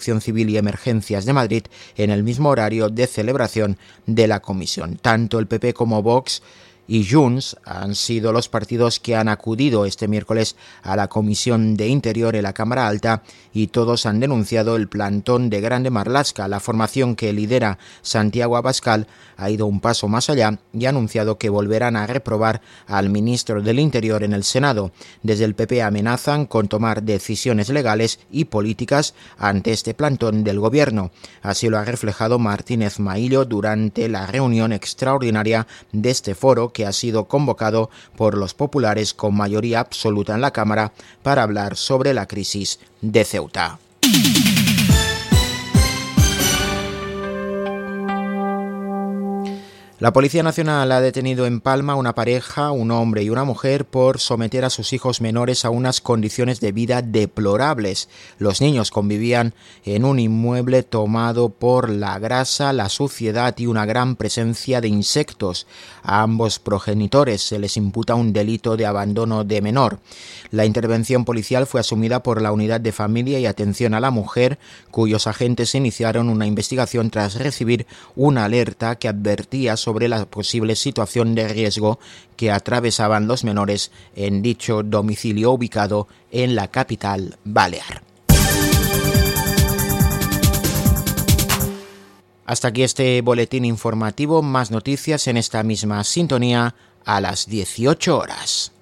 Protección Civil y Emergencias de Madrid en el mismo horario de celebración de la comisión. Tanto el PP como Vox y Junts han sido los partidos que han acudido este miércoles a la Comisión de Interior en la Cámara Alta y todos han denunciado el plantón de Grande Marlaska. La formación que lidera Santiago Abascal ha ido un paso más allá y ha anunciado que volverán a reprobar al ministro del Interior en el Senado. Desde el PP amenazan con tomar decisiones legales y políticas ante este plantón del gobierno. Así lo ha reflejado Martínez Maillo durante la reunión extraordinaria de este foro que ha sido convocado por los populares con mayoría absoluta en la Cámara para hablar sobre la crisis de Ceuta. La Policía Nacional ha detenido en Palma a una pareja, un hombre y una mujer, por someter a sus hijos menores a unas condiciones de vida deplorables. Los niños convivían en un inmueble tomado por la grasa, la suciedad y una gran presencia de insectos. A ambos progenitores se les imputa un delito de abandono de menor. La intervención policial fue asumida por la Unidad de Familia y Atención a la Mujer, cuyos agentes iniciaron una investigación tras recibir una alerta que advertía sobre la posible situación de riesgo que atravesaban los menores en dicho domicilio ubicado en la capital balear. Hasta aquí este boletín informativo. Más noticias en esta misma sintonía a las 18 horas.